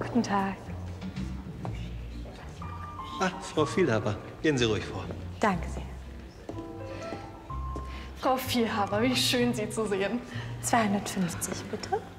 Guten Tag. Ah, Frau Vielhaber, gehen Sie ruhig vor. Danke sehr. Frau Vielhaber, wie schön, Sie zu sehen. 250, bitte.